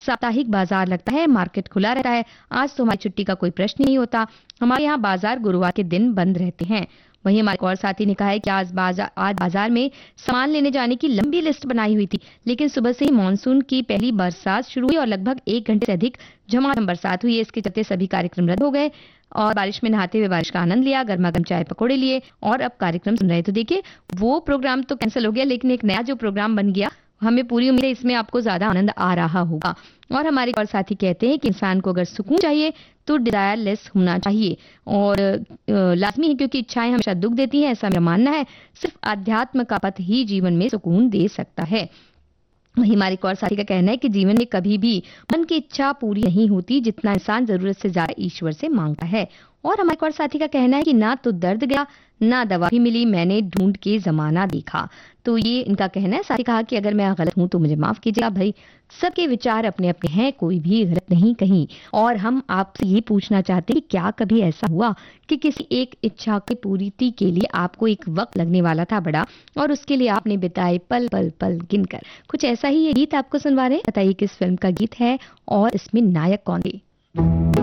साप्ताहिक बाजार लगता है, मार्केट खुला रहता है। आज तो हमारी छुट्टी का कोई प्रश्न नहीं होता। हमारे यहाँ बाजार गुरुवार के दिन बंद रहते हैं। वहीं हमारे एक और साथी ने कहा है कि आज बाजार में सामान लेने जाने की लंबी लिस्ट बनाई हुई थी, लेकिन सुबह से ही मानसून की पहली बरसात शुरू हुई और लगभग 1 घंटे से अधिक झमाझम बरसात हुई है। इसके चलते सभी कार्यक्रम रद्द हो गए और बारिश में नहाते हुए बारिश का आनंद लिया, गर्मा गर्म चाय पकौड़े लिए और अब कार्यक्रम सुन रहे। तो देखिए, वो प्रोग्राम तो कैंसिल हो गया, लेकिन एक नया जो प्रोग्राम बन गया, हमें पूरी उम्मीद है इसमें आपको ज्यादा आनंद आ रहा होगा। और हमारे और साथी कहते हैं कि इंसान को अगर सुकून चाहिए तो डिजायरलेस होना चाहिए और लाजमी है, क्योंकि इच्छाएं हमेशा दुख देती हैं, ऐसा मेरा मानना है। सिर्फ अध्यात्म का पथ ही जीवन में सुकून दे सकता है। वहीं हमारे एक और साथी का कहना है कि जीवन में कभी भी मन की इच्छा पूरी नहीं होती जितना इंसान जरूरत से ज्यादा ईश्वर से मांगता है। और हमारे एक और साथी का कहना है कि ना तो दर्द गया ना दवा भी मिली, मैंने ढूंढ के जमाना देखा। तो ये इनका कहना है। साथी कहा कि अगर मैं गलत हूं तो मुझे माफ कीजिएगा भाई, सबके विचार अपने अपने हैं, कोई भी गलत नहीं कहीं। और हम आपसे ये पूछना चाहते हैं कि क्या कभी ऐसा हुआ कि किसी एक इच्छा की पूर्ति के लिए आपको एक वक्त लगने वाला था बड़ा, और उसके लिए आपने बिताए पल पल पल गिनकर। कुछ ऐसा ही ये गीत आपको सुनवा रहे हैं। बताइए किस फिल्म का गीत है और इसमें नायक कौन थे।